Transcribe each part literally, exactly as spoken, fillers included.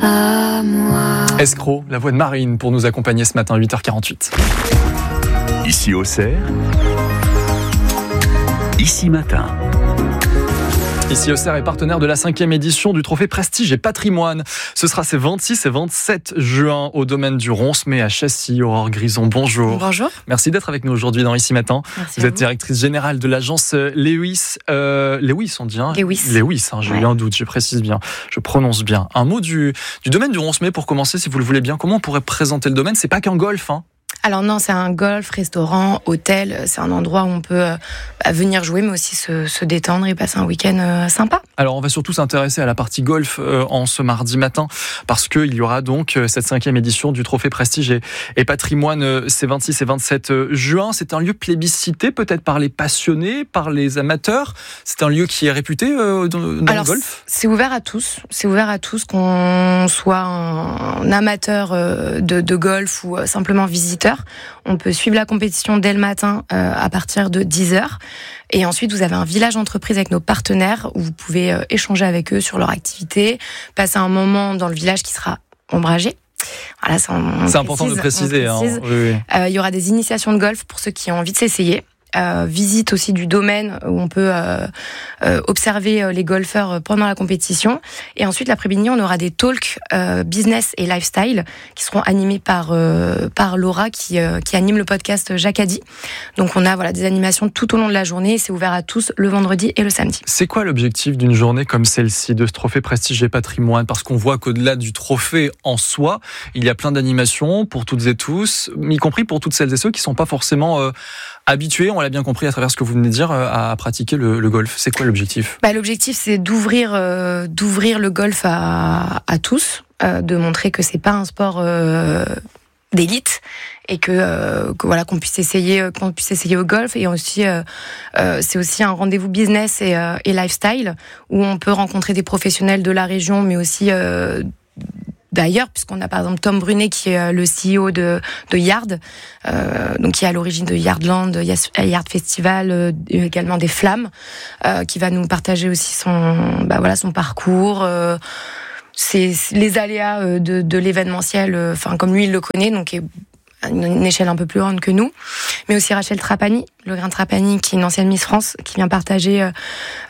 à moi. Escroc, la voix de Marine pour nous accompagner ce matin à huit heures quarante-huit. Ici Auxerre, Ici Matin. Ici Auxerre est partenaire de la cinquième édition du Trophée Prestige et Patrimoine. Ce sera ces vingt-six et vingt-sept juin au domaine du Roncemay à Chessy. Aurore Grison, bonjour. Bonjour. Merci d'être avec nous aujourd'hui dans Ici Matin. Merci. Vous êtes directrice générale de l'agence Lewis. Euh, Lewis, on dit. Hein Lewis. Lewis, hein, j'ai ouais. eu un doute, je précise bien, je prononce bien. Un mot du, du domaine du Roncemay pour commencer, si vous le voulez bien. Comment on pourrait présenter le domaine ? C'est pas qu'un golf, hein ? Alors non, c'est un golf, restaurant, hôtel. C'est un endroit où on peut euh, venir jouer, mais aussi se, se détendre et passer un week-end euh, sympa. Alors on va surtout s'intéresser à la partie golf euh, en ce mardi matin, parce qu'il y aura donc euh, cette cinquième édition du Trophée Prestige et, et Patrimoine euh, ces vingt-six et vingt-sept juin. C'est un lieu plébiscité peut-être par les passionnés, par les amateurs. C'est un lieu qui est réputé euh, dans, dans Alors, le golf. C'est ouvert à tous. C'est ouvert à tous, qu'on soit un, un amateur euh, de, de golf ou euh, simplement visiteur. On peut suivre la compétition dès le matin euh, à partir de dix heures. Et ensuite, vous avez un village entreprise avec nos partenaires où vous pouvez euh, échanger avec eux sur leur activité, passer un moment dans le village qui sera ombragé. Voilà, ça, on, on c'est précise, important de préciser. Hein. Oui, oui. Euh, il y aura des initiations de golf pour ceux qui ont envie de s'essayer. Euh, visite aussi du domaine où on peut euh, euh, observer euh, les golfeurs pendant la compétition. Et ensuite, l'après-midi, on aura des talks euh, business et lifestyle qui seront animés par euh, par Laura qui euh, qui anime le podcast Jacadi. Donc, on a voilà des animations tout au long de la journée. Et c'est ouvert à tous le vendredi et le samedi. C'est quoi l'objectif d'une journée comme celle-ci, de ce Trophée Prestige et Patrimoine ? Parce qu'on voit qu'au-delà du trophée en soi, il y a plein d'animations pour toutes et tous, y compris pour toutes celles et ceux qui sont pas forcément euh, habitués, on l'a bien compris à travers ce que vous venez de dire, à pratiquer le, le golf. C'est quoi l'objectif ? Bah, l'objectif, c'est d'ouvrir, euh, d'ouvrir le golf à, à tous, euh, de montrer que c'est pas un sport euh, d'élite et que, euh, que voilà qu'on puisse essayer, qu'on puisse essayer au golf. Et aussi, euh, euh, c'est aussi un rendez-vous business et, euh, et lifestyle où on peut rencontrer des professionnels de la région, mais aussi euh, d'ailleurs, puisqu'on a par exemple Tom Brunet qui est le C E O de, de Yard, euh, donc qui est à l'origine de Yardland, Yard Festival, euh, également des Flammes, euh, qui va nous partager aussi son, bah voilà, son parcours, euh, c'est les aléas de, de l'événementiel, enfin euh, comme lui il le connaît, donc est à une échelle un peu plus grande que nous, mais aussi Rachel Trapani, le grain Trapani, qui est une ancienne Miss France, qui vient partager euh,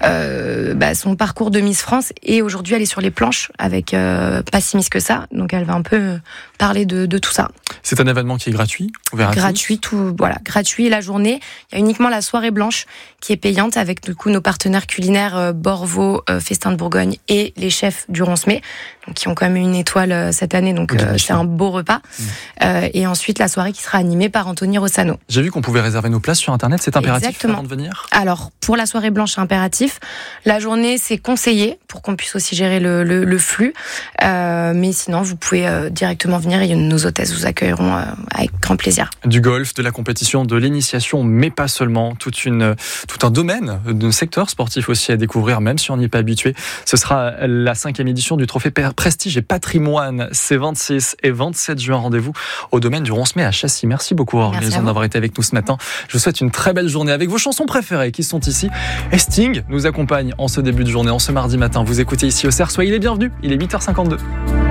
euh, bah, son parcours de Miss France, et aujourd'hui elle est sur les planches avec euh, pas si Miss que ça, donc elle va un peu parler de, de tout ça. C'est un événement qui est gratuit, ouvert à gratuit, tous. tout voilà, gratuit la journée. Il y a uniquement la soirée blanche qui est payante avec du coup nos partenaires culinaires euh, Borvo, euh, Festin de Bourgogne et les chefs du Roncemay, donc qui ont quand même eu une étoile euh, cette année, donc euh, c'est un beau repas. Mmh. Euh, et ensuite la soirée qui sera animée par Anthony Rossano. J'ai vu qu'on pouvait réserver nos places sur internet, c'est impératif. Exactement. Avant de venir ? Alors pour la soirée blanche c'est impératif. La journée c'est conseillé pour qu'on puisse aussi gérer le, le, le flux. Euh, mais sinon vous pouvez euh, directement venir et nos hôtesses vous accueilleront euh, avec grand plaisir. Du golf, de la compétition, de l'initiation, mais pas seulement. Toute une, tout un domaine, un secteur sportif aussi à découvrir, même si on n'y est pas habitué. Ce sera la cinquième édition du Trophée Prestige et Patrimoine. C'est vingt-six et vingt-sept juin. Rendez-vous au domaine du Roncemay à Chessy. Merci beaucoup, Aurore Grison, d'avoir été avec nous ce matin. Je vous souhaite une très belle journée avec vos chansons préférées qui sont ici. Et Sting nous accompagne en ce début de journée, en ce mardi matin. Vous écoutez Ici Auxerre, soyez les bienvenus. Il est huit heures cinquante-deux.